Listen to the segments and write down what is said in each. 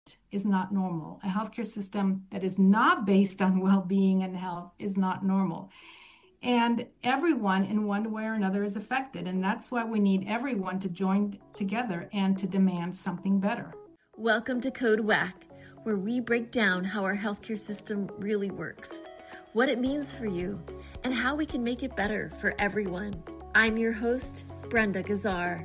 is not normal. A healthcare system that is not based on well-being and health is not normal. And everyone in one way or another is affected. And that's why we need everyone to join together and to demand something better. Welcome to Code Whack, where we break down how our healthcare system really works, what it means for you, and how we can make it better for everyone. I'm your host, Brenda Gazzar.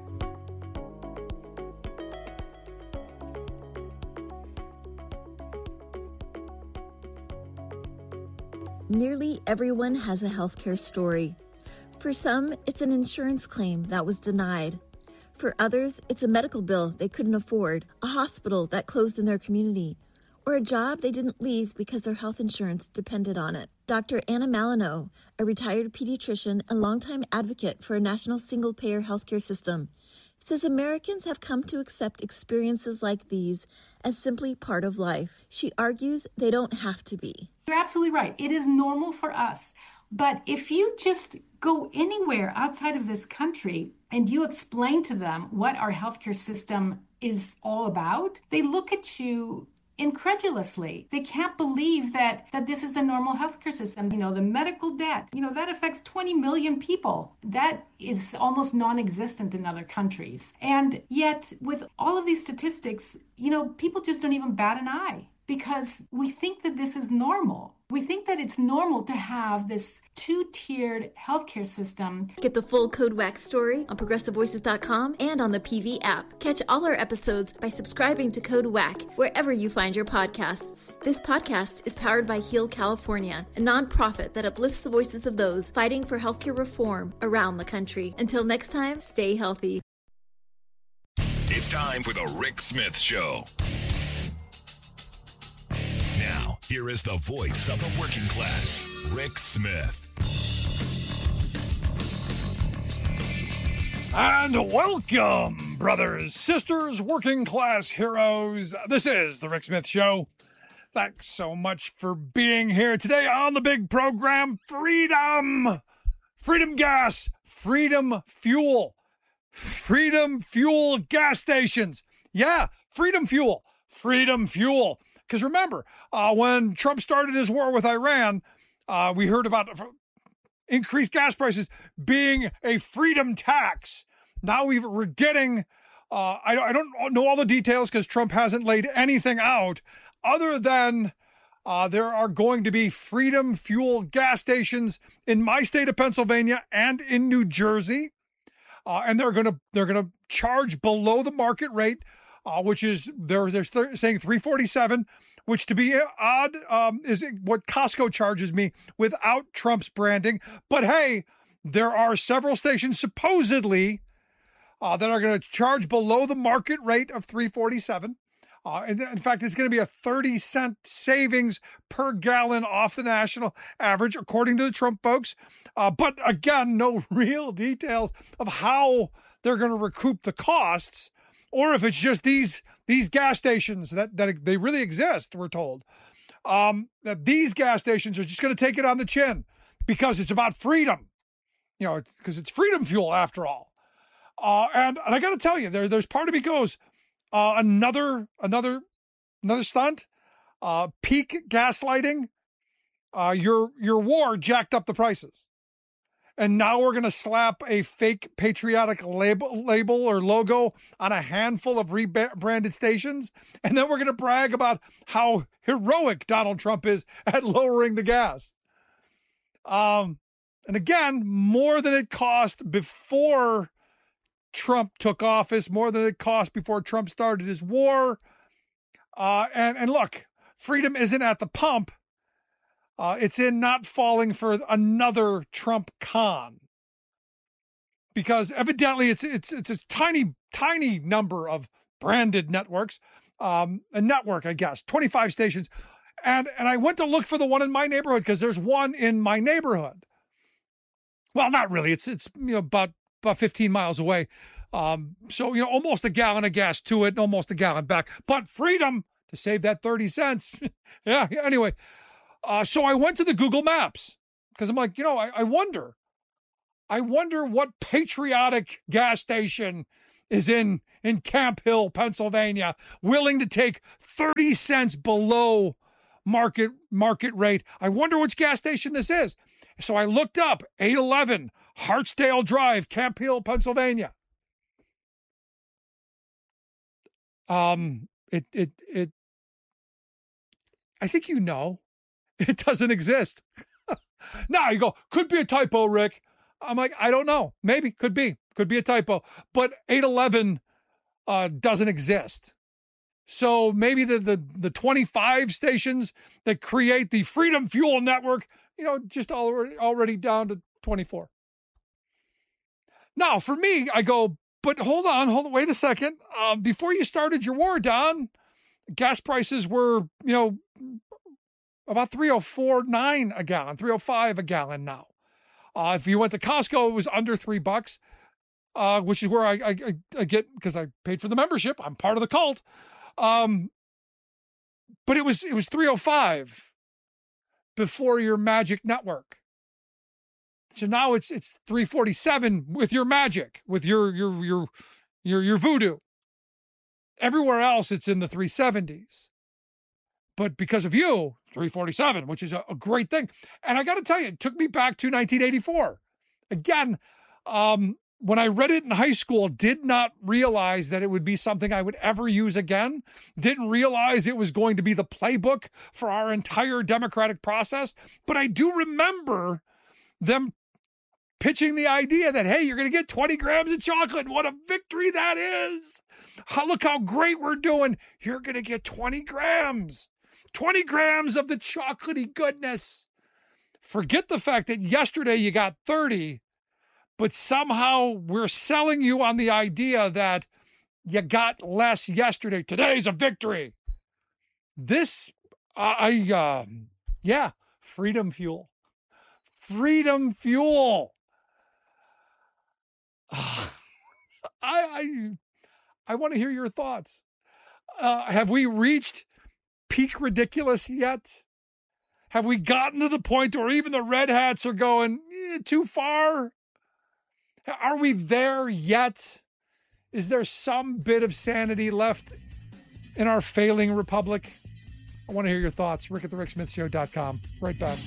Nearly everyone has a healthcare story. For some, it's an insurance claim that was denied. For others, it's a medical bill they couldn't afford, a hospital that closed in their community, or a job they didn't leave because their health insurance depended on it. Dr. Anna Malinow, a retired pediatrician and longtime advocate for a national single-payer healthcare system, says Americans have come to accept experiences like these as simply part of life. She argues they don't have to be. You're absolutely right. It is normal for us. But if you just go anywhere outside of this country and you explain to them what our healthcare system is all about, they look at you incredulously. They can't believe that this is a normal healthcare system. You know, the medical debt, that affects 20 million people. That is almost non-existent in other countries. And yet, with all of these statistics, people just don't even bat an eye because we think that this is normal. We think that it's normal to have this two-tiered healthcare system. Get the full Code Whack story on ProgressiveVoices.com and on the PV app. Catch all our episodes by subscribing to Code Whack wherever you find your podcasts. This podcast is powered by Heal California, a nonprofit that uplifts the voices of those fighting for healthcare reform around the country. Until next time, stay healthy. It's time for the Rick Smith Show. Now, here is the voice of the working class, Rick Smith. And welcome, brothers, sisters, working class heroes. This is the Rick Smith Show. Thanks so much for being here today on the big program, Freedom. Freedom Gas, Freedom Fuel. Freedom Fuel gas stations. Yeah, Freedom Fuel. Freedom Fuel. Because remember, when Trump started his war with Iran, we heard about increased gas prices being a freedom tax. Now we're getting, I don't know all the details because Trump hasn't laid anything out other than there are going to be Freedom Fuel gas stations in my state of Pennsylvania and in New Jersey. And they're gonna charge below the market rate, which is they're saying $3.47, which to be odd is what Costco charges me without Trump's branding. But hey, there are several stations supposedly that are going to charge below the market rate of $3.47. In fact, it's going to be a 30-cent savings per gallon off the national average, according to the Trump folks. But again, no real details of how they're going to recoup the costs, or if it's just these gas stations that they really exist, we're told. That these gas stations are just going to take it on the chin because it's about freedom, because it's freedom fuel after all. And I got to tell you, there's part of me goes, another stunt, peak gaslighting. Your war jacked up the prices. And now we're going to slap a fake patriotic label or logo on a handful of rebranded stations. And then we're going to brag about how heroic Donald Trump is at lowering the gas. And again, more than it cost before Trump took office, more than it cost before Trump started his war. And look, freedom isn't at the pump. It's in not falling for another Trump con, because evidently it's a tiny number of branded networks, a network, I guess, 25 stations. And I went to look for the one in my neighborhood because there's one in my neighborhood. Well, not really. It's about 15 miles away. So, almost a gallon of gas to it and almost a gallon back, but freedom to save that 30 cents. Yeah. Anyway. So I went to the Google Maps because I'm like, I wonder what patriotic gas station is in in Camp Hill, Pennsylvania, willing to take 30 cents below market rate. I wonder which gas station this is. So I looked up 811 Hartsdale Drive, Camp Hill, Pennsylvania. I think you know, it doesn't exist. Now you go, could be a typo, Rick. I'm like, I don't know. Maybe, could be a typo. But 811 doesn't exist. So maybe the 25 stations that create the Freedom Fuel Network, just already down to 24. Now, for me, I go, but hold on, wait a second. Before you started your war, Don, gas prices were, about $3.49 a gallon, $3.05 a gallon now. If you went to Costco, it was under $3, which is where I get, because I paid for the membership. I'm part of the cult. But it was $3.05 before your Magic Network. So now it's $3.47 with your Magic, with your Voodoo. Everywhere else, it's in the 370s. But because of you, $3.47, which is a great thing. And I got to tell you, it took me back to 1984. Again, when I read it in high school, did not realize that it would be something I would ever use again. Didn't realize it was going to be the playbook for our entire democratic process. But I do remember them pitching the idea that, hey, you're going to get 20 grams of chocolate. What a victory that is. Look how great we're doing. You're going to get 20 grams. 20 grams of the chocolatey goodness. Forget the fact that yesterday you got 30, but somehow we're selling you on the idea that you got less yesterday. Today's a victory. This, Freedom Fuel. Freedom Fuel. I want to hear your thoughts. Have we reached peak ridiculous yet? Have we gotten to the point where even the red hats are going too far? Are we there yet? Is there some bit of sanity left in our failing republic? I want to hear your thoughts. Rick at thericksmithshow.com. Right back.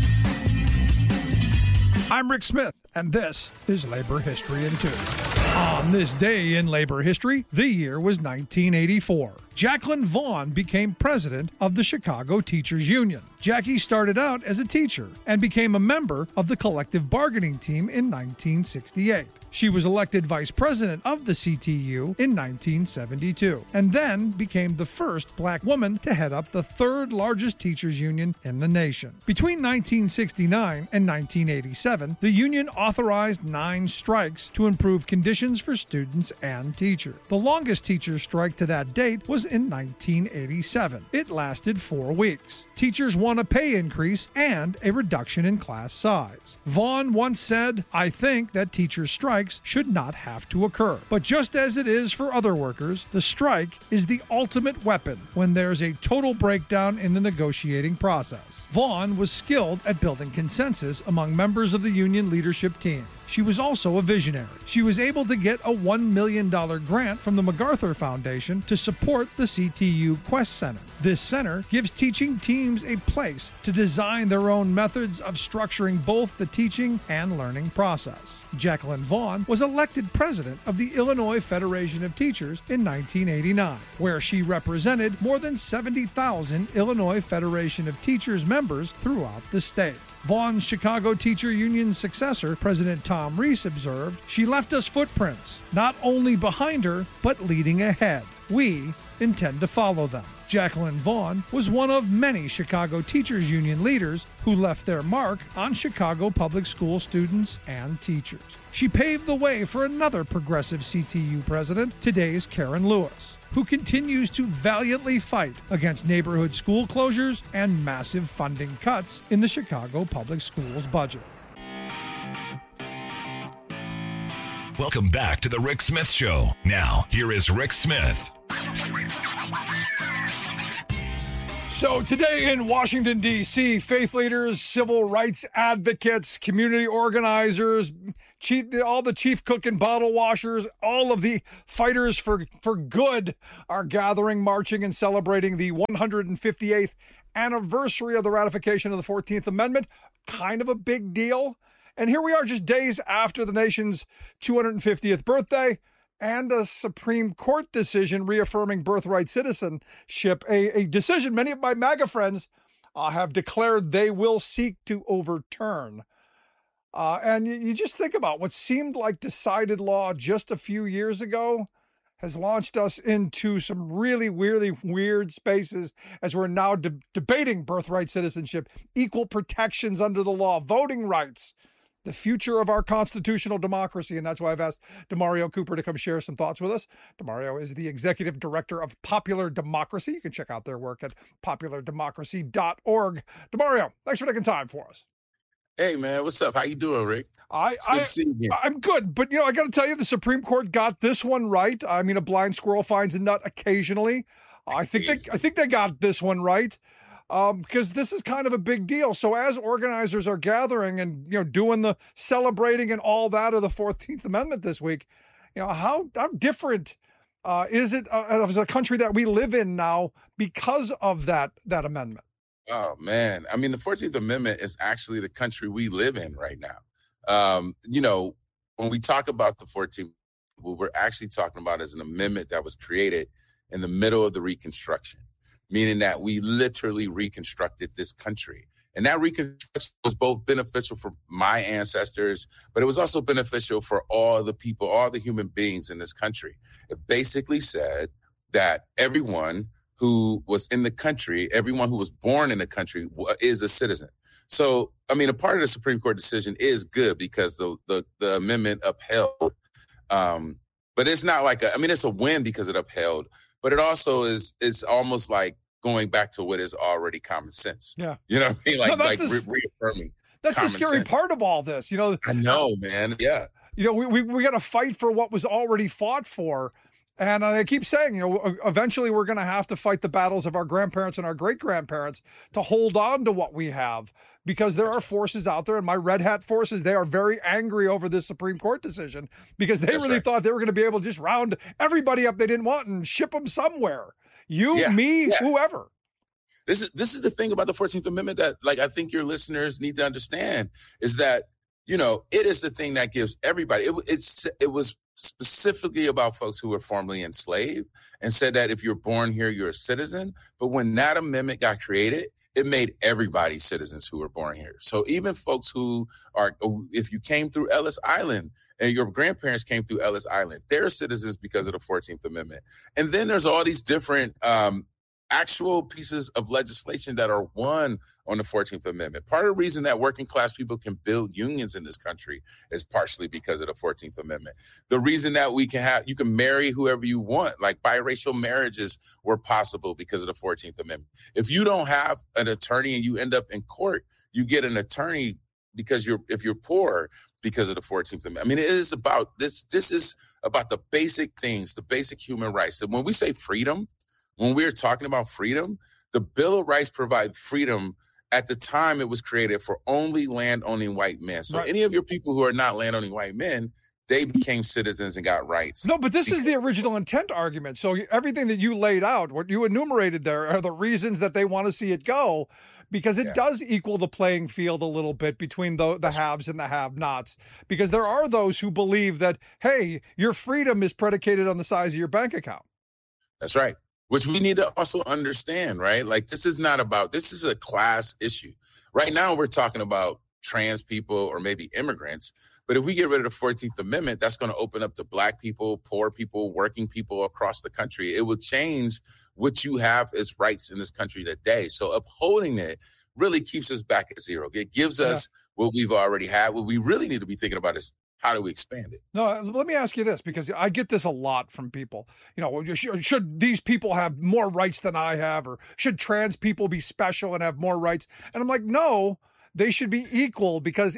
I'm Rick Smith, and this is Labor History in 2. On this day in labor history, the year was 1984. Jacqueline Vaughn became president of the Chicago Teachers Union. Jackie started out as a teacher and became a member of the collective bargaining team in 1968. She was elected vice president of the CTU in 1972, and then became the first black woman to head up the third largest teachers union in the nation. Between 1969 and 1987, the union authorized 9 strikes to improve conditions for students and teachers. The longest teacher strike to that date was in 1987. It lasted 4 weeks. Teachers won a pay increase and a reduction in class size. Vaughn once said, "I think that teachers' strikes should not have to occur. But just as it is for other workers, the strike is the ultimate weapon when there's a total breakdown in the negotiating process." Vaughn was skilled at building consensus among members of the union leadership team. She was also a visionary. She was able to get a $1 million grant from the MacArthur Foundation to support the CTU Quest Center. This center gives teaching teams a place to design their own methods of structuring both the teaching and learning process. Jacqueline Vaughn was elected president of the Illinois Federation of Teachers in 1989, where she represented more than 70,000 Illinois Federation of Teachers members throughout the state. Vaughn's Chicago Teacher Union successor, President Tom Reese, observed, "She left us footprints, not only behind her, but leading ahead. We intend to follow them." Jacqueline Vaughn was one of many Chicago Teachers Union leaders who left their mark on Chicago public school students and teachers. She paved the way for another progressive CTU president, today's Karen Lewis, who continues to valiantly fight against neighborhood school closures and massive funding cuts in the Chicago public schools budget. Welcome back to the Rick Smith Show. Now, here is Rick Smith. So today in Washington, D.C., faith leaders, civil rights advocates, community organizers, all the chief cook and bottle washers, all of the fighters for good are gathering, marching, and celebrating the 158th anniversary of the ratification of the 14th Amendment. Kind of a big deal. And here we are just days after the nation's 250th birthday and a Supreme Court decision reaffirming birthright citizenship, a decision many of my MAGA friends have declared they will seek to overturn. And you just think about what seemed like decided law just a few years ago has launched us into some really weird spaces as we're now debating birthright citizenship, equal protections under the law, voting rights, the future of our constitutional democracy. And that's why I've asked Demario Cooper to come share some thoughts with us. Demario is the executive director of Popular Democracy. You can check out their work at populardemocracy.org. Demario, thanks for taking time for us. Hey, man, what's up? How you doing, Rick? I'm good, but I got to tell you, the Supreme Court got this one right. I mean, a blind squirrel finds a nut occasionally. I think they got this one right, because this is kind of a big deal. So as organizers are gathering and doing the celebrating and all that of the 14th Amendment this week, how different is it as a country that we live in now because of that amendment? Oh, man. I mean, the 14th Amendment is actually the country we live in right now. When we talk about the 14th, what we're actually talking about is an amendment that was created in the middle of the Reconstruction, meaning that we literally reconstructed this country. And that reconstruction was both beneficial for my ancestors, but it was also beneficial for all the people, all the human beings in this country. It basically said that everyone who was in the country, everyone who was born in the country is a citizen. So, I mean, a part of the Supreme Court decision is good because the amendment upheld. But it's not like it's a win because it upheld, but it also it's almost like going back to what is already common sense. Yeah. You know what I mean? Reaffirming. That's the scary part of all this, I know, man. Yeah. We got to fight for what was already fought for. And I keep saying, eventually we're going to have to fight the battles of our grandparents and our great-grandparents to hold on to what we have, because there are forces out there, and my red hat forces, they are very angry over this Supreme Court decision because they thought they were going to be able to just round everybody up they didn't want and ship them somewhere. Whoever. This is the thing about the 14th Amendment that, I think your listeners need to understand is that, it is the thing that gives everybody. It was specifically about folks who were formerly enslaved and said that if you're born here, you're a citizen. But when that amendment got created, it made everybody citizens who were born here. So even folks if you came through Ellis Island and your grandparents came through Ellis Island, they're citizens because of the 14th Amendment. And then there's all these different actual pieces of legislation that are won on the 14th Amendment. Part of the reason that working class people can build unions in this country is partially because of the 14th Amendment. The reason that you can marry whoever you want, like biracial marriages were possible because of the 14th Amendment. If you don't have an attorney and you end up in court, you get an attorney if you're poor because of the 14th Amendment. I mean, it is about this is about the basic things, the basic human rights. When we say freedom, when we're talking about freedom, the Bill of Rights provide freedom. At the time it was created for only land-owning white men. So Any of your people who are not land-owning white men, they became citizens and got rights. No, but this is the original intent argument. So everything that you laid out, what you enumerated there, are the reasons that they want to see it go, because it does equal the playing field a little bit between the haves and the have-nots. Because there are those who believe that, hey, your freedom is predicated on the size of your bank account. That's right. Which we need to also understand, right? This is a class issue. Right now, we're talking about trans people or maybe immigrants. But if we get rid of the 14th Amendment, that's going to open up to Black people, poor people, working people across the country. It will change what you have as rights in this country today. So upholding it really keeps us back at zero. It gives us what we've already had. What we really need to be thinking about is, how do we expand it? No, let me ask you this, because I get this a lot from people. Should these people have more rights than I have, or should trans people be special and have more rights? And I'm like, no, they should be equal, because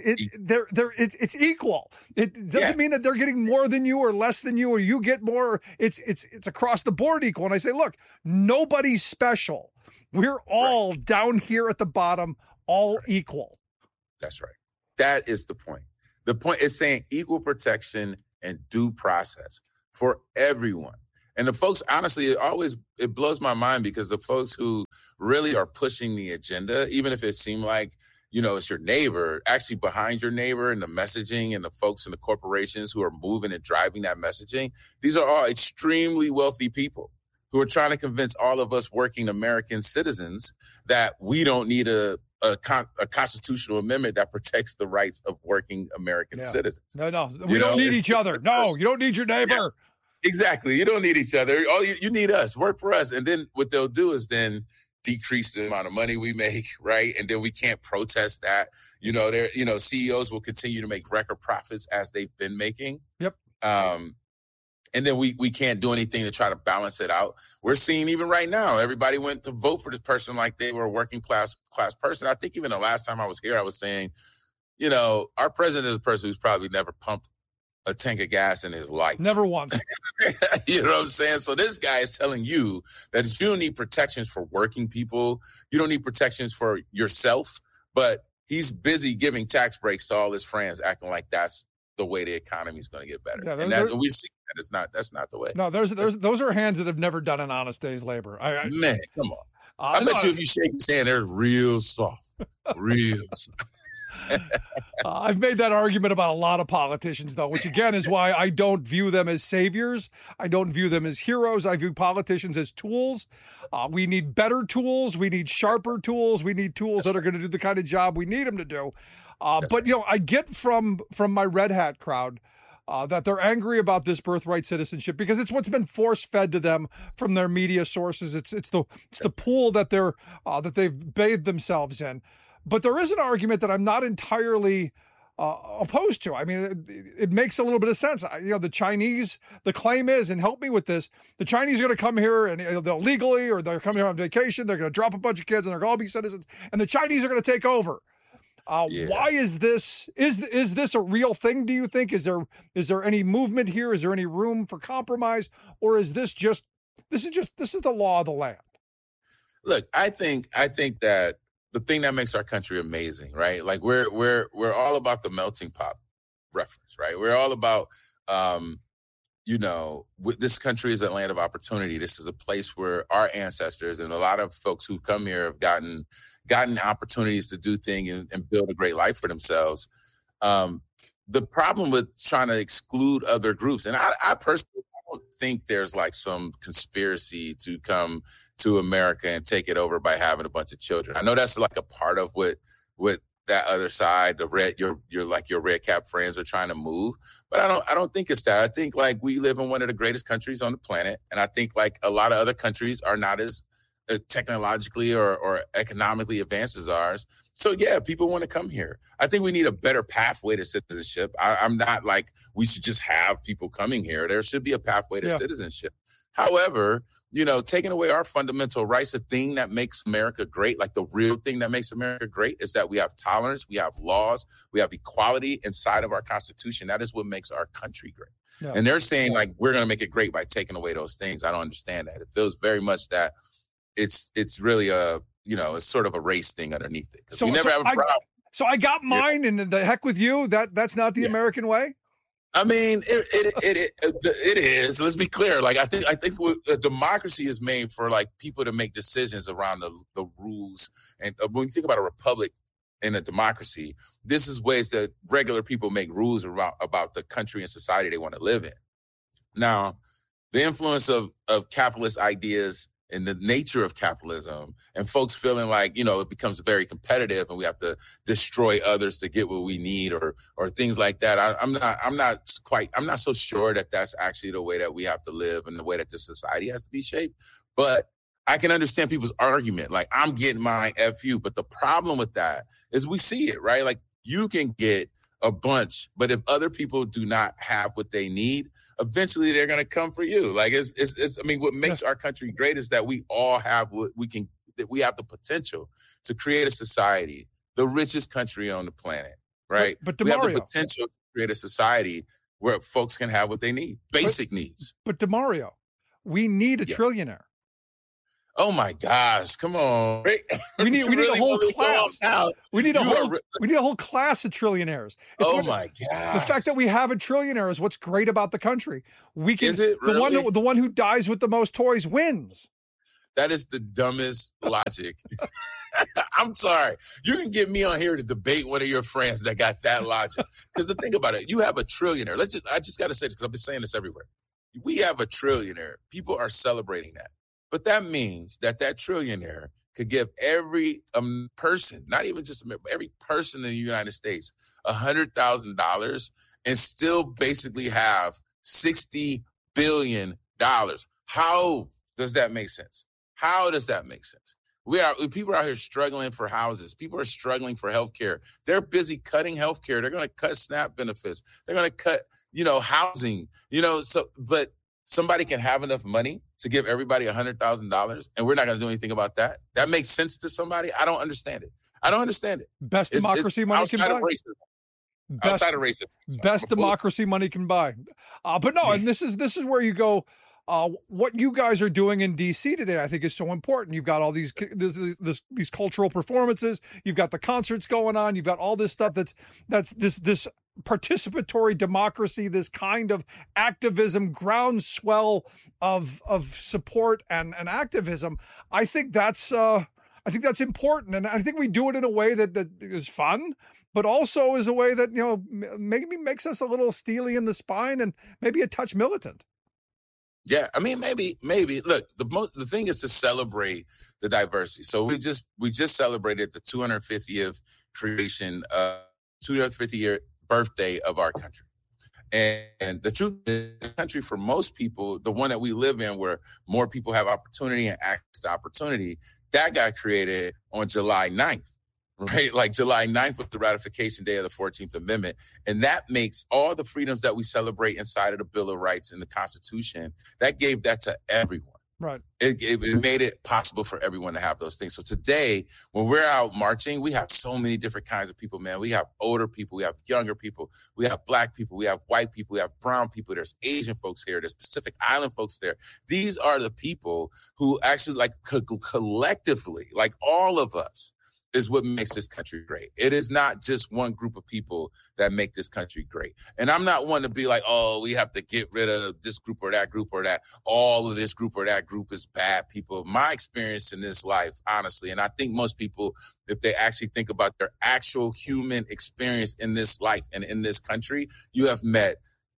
it's equal. It doesn't mean that they're getting more than you or less than you, or you get more. It's across the board equal. And I say, look, nobody's special. We're all down here at the bottom, all equal. That's right. That is the point. The point is saying equal protection and due process for everyone. And the folks, honestly, it blows my mind because the folks who really are pushing the agenda, even if it seemed like, it's your neighbor, actually behind your neighbor and the messaging and the folks in the corporations who are moving and driving that messaging, these are all extremely wealthy people who are trying to convince all of us working American citizens that we don't need a constitutional amendment that protects the rights of working American citizens. No, we don't need each other. No, you don't need your neighbor. Yeah, exactly. You don't need each other. All you need us. Work for us. And then what they'll do is then decrease the amount of money we make, right? And then we can't protest that. CEOs will continue to make record profits as they've been making. Yep. And then we can't do anything to try to balance it out. We're seeing even right now, everybody went to vote for this person like they were a working class person. I think even the last time I was here, I was saying, our president is a person who's probably never pumped a tank of gas in his life. Never once. You know what I'm saying? So this guy is telling you that you don't need protections for working people. You don't need protections for yourself. But he's busy giving tax breaks to all his friends, acting like that's the way the economy is going to get better. Yeah, and we see that that's not the way. No, those are hands that have never done an honest day's labor. Man, come on. I bet you if you shake his hand, they're real soft. Real soft. I've made that argument about a lot of politicians, though, which again is why I don't view them as saviors. I don't view them as heroes. I view politicians as tools. We need better tools. We need sharper tools. We need tools that are going to do the kind of job we need them to do. But I get from my red hat crowd that they're angry about this birthright citizenship because it's what's been force fed to them from their media sources. It's the pool that they've bathed themselves in. But there is an argument that I'm not entirely opposed to. I mean, it makes a little bit of sense. The Chinese, the claim is, and help me with this, the Chinese are going to come here and they'll legally, or they're coming here on vacation. They're going to drop a bunch of kids and they're going to all be citizens. And the Chinese are going to take over. Why is this? Is this a real thing? Do you think? Is there any movement here? Is there any room for compromise, or is this is the law of the land? Look, I think that the thing that makes our country amazing, right? Like we're all about the melting pot reference, right? We're all about, this country is a land of opportunity. This is a place where our ancestors and a lot of folks who've come here have gotten opportunities to do things and build a great life for themselves. The problem with trying to exclude other groups, and I personally don't think there's like some conspiracy to come to America and take it over by having a bunch of children. I know that's like a part of what that other side, the red, your red cap friends are trying to move. But I don't think it's that. I think like we live in one of the greatest countries on the planet, and I think like a lot of other countries are not as technologically or economically advanced as ours. So yeah, people want to come here. I think we need a better pathway to citizenship. I'm not like we should just have people coming here. There should be a pathway to citizenship. However, taking away our fundamental rights, the thing that makes America great, like the real thing that makes America great is that we have tolerance, we have laws, we have equality inside of our Constitution. That is what makes our country great. Yeah. And they're saying like, we're going to make it great by taking away those things. I don't understand that. It feels very much that it's really it's sort of a race thing underneath it. So we never have a problem. So I got mine, and the heck with you. That's not the American way. I mean, it is. Let's be clear. Like I think democracy is made for like people to make decisions around the rules. And when you think about a republic and a democracy, this is ways that regular people make rules about the country and society they want to live in. Now, the influence of capitalist ideas and the nature of capitalism and folks feeling like, it becomes very competitive and we have to destroy others to get what we need or things like that. I'm not so sure that that's actually the way that we have to live and the way that the society has to be shaped. But I can understand people's argument. Like, I'm getting my FU. But the problem with that is we see it, right? Like, you can get a bunch, but if other people do not have what they need, eventually they're going to come for you. Like what makes our country great is that we all have that we have the potential to create a society, the richest country on the planet, right? But we have the potential to create a society where folks can have what they need, basic needs. But DeMario, we need a trillionaire. Oh my gosh! Come on, Rick. We need really a whole class. We need a whole class of trillionaires. My gosh! The fact that we have a trillionaire is what's great about the country. We can. Is it really? The one who dies with the most toys wins. That is the dumbest logic. I'm sorry. You can get me on here to debate one of your friends that got that logic. Because the thing about it, you have a trillionaire. I just got to say this because I've been saying this everywhere. We have a trillionaire. People are celebrating that. But that means that trillionaire could give every person, not even just every person in the United States, $100,000 and still basically have $60 billion. How does that make sense? How does that make sense? People are out here struggling for houses. People are struggling for health care. They're busy cutting health care. They're going to cut SNAP benefits. They're going to cut, housing, but somebody can have enough money to give everybody $100,000 and we're not going to do anything about that. That makes sense to somebody. I don't understand it. Best democracy money can buy. Outside of racism. Best democracy money can buy. But no, and this is where you go. What you guys are doing in DC today, I think, is so important. You've got all these cultural performances. You've got the concerts going on. You've got all this stuff that's this participatory democracy, this kind of activism, groundswell of support and activism. I think that's important, and I think we do it in a way that is fun, but also is a way that maybe makes us a little steely in the spine and maybe a touch militant. Yeah, I mean, maybe. Look, the thing is to celebrate the diversity. So we just celebrated the 250th 250th year birthday of our country. And the truth is, the country, for most people, the one that we live in, where more people have opportunity and access to opportunity, that got created on July 9th. Right? Like July 9th was the ratification day of the 14th Amendment. And that makes all the freedoms that we celebrate inside of the Bill of Rights and the Constitution, that gave that to everyone. Right. It made it possible for everyone to have those things. So today, when we're out marching, we have so many different kinds of people, man. We have older people. We have younger people. We have Black people. We have white people. We have brown people. There's Asian folks here. There's Pacific Island folks there. These are the people who actually, collectively, like all of us, is what makes this country great. It is not just one group of people that make this country great. And I'm not one to be like, oh, we have to get rid of this group or that all of this group or that group is bad people. My experience in this life, honestly, and I think most people, if they actually think about their actual human experience in this life and in this country, you have met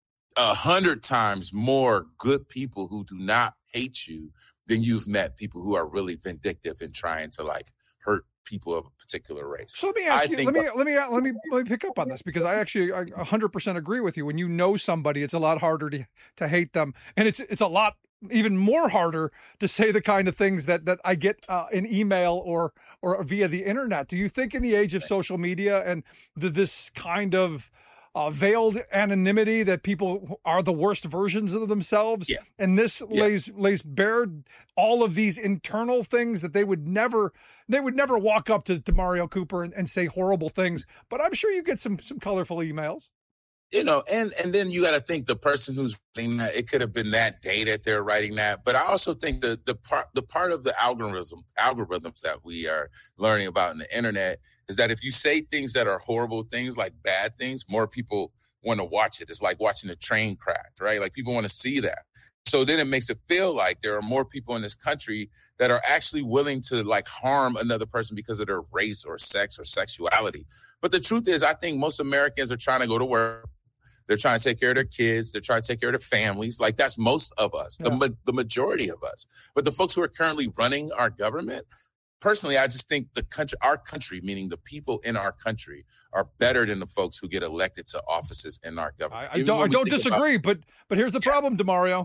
100 times more good people who do not hate you than you've met people who are really vindictive and trying to hurt people of a particular race. So let me ask you, let me pick up on this, because I 100% agree with you. When you know somebody, it's a lot harder to hate them. And it's a lot even more harder to say the kind of things that I get in email or via the internet. Do you think in the age of social media and this kind of veiled anonymity that people are the worst versions of themselves? Yeah. And this lays bare all of these internal things that they would never walk up to Mario Cooper and say horrible things. But I'm sure you get some colorful emails. And then you got to think the person who's writing that, it could have been that day that they're writing that. But I also think the part of the algorithms that we are learning about in the internet is that if you say things that are horrible things, like bad things, more people want to watch it. It's like watching a train crash, right? Like people want to see that. So then it makes it feel like there are more people in this country that are actually willing to harm another person because of their race or sex or sexuality. But the truth is, I think most Americans are trying to go to work. They're trying to take care of their kids. They're trying to take care of their families. That's most of us, the majority of us. But the folks who are currently running our government, personally, I just think our country, meaning the people in our country, are better than the folks who get elected to offices in our government. I don't disagree, but here's the problem, DeMario.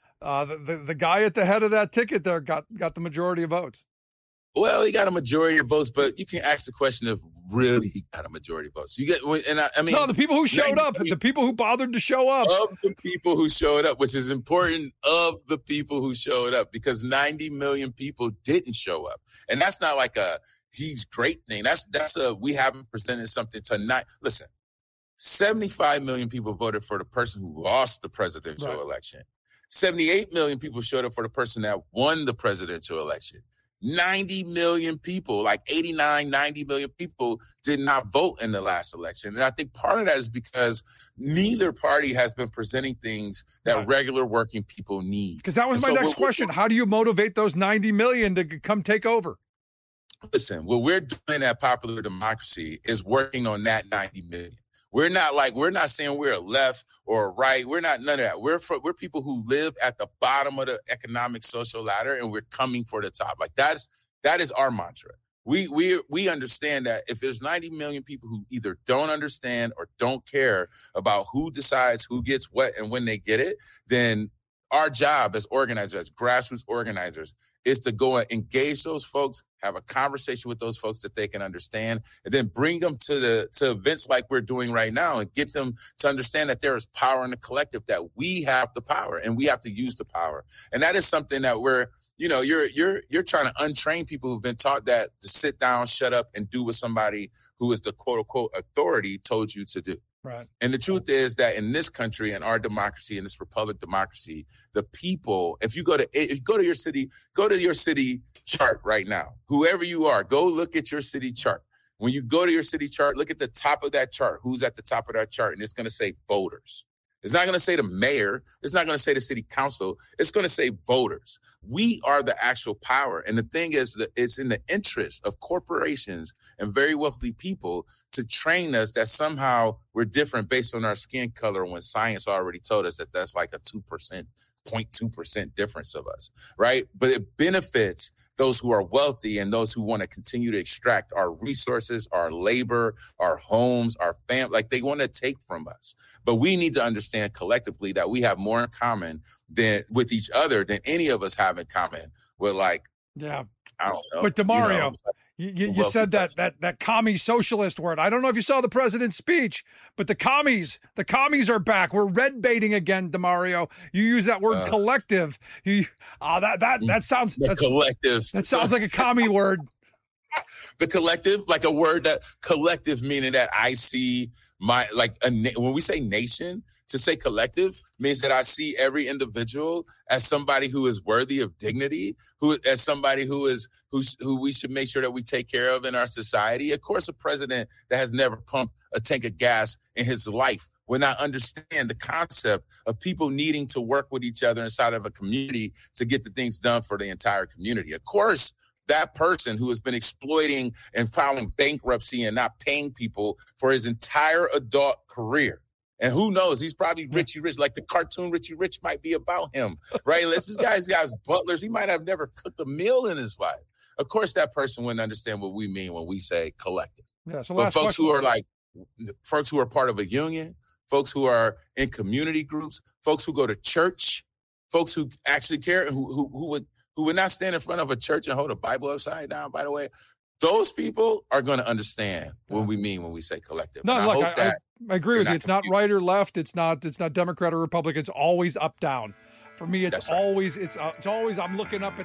The guy at the head of that ticket there got the majority of votes. Well, he got a majority of votes, but you can ask the question if really he got a majority of votes. You get, and I mean, no, the people who showed up, the people who bothered to show up, of the people who showed up, which is important, of the people who showed up, because 90 million people didn't show up, and that's not like a he's great thing. That's a we haven't presented something tonight. Listen, 75 million people voted for the person who lost the presidential election. 78 million people showed up for the person that won the presidential election. 90 million people, like 89, 90 million people did not vote in the last election. And I think part of that is because neither party has been presenting things that regular working people need. Because that was my next question. How do you motivate those 90 million to come take over? Listen, what we're doing at Popular Democracy is working on that 90 million. We're not saying we're a left or a right. We're not none of that. We're people who live at the bottom of the economic social ladder, and we're coming for the top. Like that is our mantra. We understand that if there's 90 million people who either don't understand or don't care about who decides who gets what and when they get it, then our job as organizers, as grassroots organizers, is to go and engage those folks, have a conversation with those folks that they can understand, and then bring them to events like we're doing right now and get them to understand that there is power in the collective, that we have the power and we have to use the power. And that is something that you're trying to untrain people who've been taught that to sit down, shut up, and do what somebody who is the quote unquote authority told you to do. Right. And the truth is that in this country, in our democracy, in this republic democracy, the people, if you go to your city chart right now, whoever you are, go look at your city chart. When you go to your city chart, look at the top of that chart. Who's at the top of that chart? And it's going to say voters. It's not going to say the mayor. It's not going to say the city council. It's going to say voters. We are the actual power. And the thing is that it's in the interest of corporations and very wealthy people to train us that somehow we're different based on our skin color when science already told us that that's like a 0.2% difference of us, right? But it benefits those who are wealthy and those who want to continue to extract our resources, our labor, our homes, our family, like they want to take from us. But we need to understand collectively that we have more in common with each other than any of us have in common with I don't know. But DeMario, you said that commie socialist word. I don't know if you saw the president's speech, but the commies are back. We're red baiting again, DeMario. You use that word collective. That sounds collective. That sounds like a commie word. The collective, like a word that collective meaning that I see when we say nation, to say collective means that I see every individual as somebody who is worthy of dignity, as somebody who we should make sure that we take care of in our society. Of course, a president that has never pumped a tank of gas in his life will not understand the concept of people needing to work with each other inside of a community to get the things done for the entire community. Of course, that person who has been exploiting and filing bankruptcy and not paying people for his entire adult career. And who knows, he's probably Richie Rich, like the cartoon Richie Rich might be about him, right? This guy's butlers. He might have never cooked a meal in his life. Of course, that person wouldn't understand what we mean when we say collective. Yeah, so but folks who are part of a union, folks who are in community groups, folks who go to church, folks who actually care, who would not stand in front of a church and hold a Bible upside down, by the way, those people are going to understand what we mean when we say collective. No, look, I agree with you. It's not right or left. It's not Democrat or Republican. It's always up, down. For me, it's always I'm looking up at